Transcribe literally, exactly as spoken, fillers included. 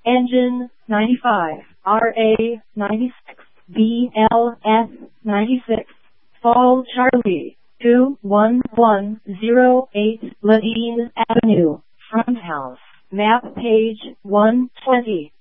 Engine ninety-five, R A ninety-six, B L S ninety-six, Fall Charlie, two one one zero eight Ladine Avenue, Front House, map page one twenty.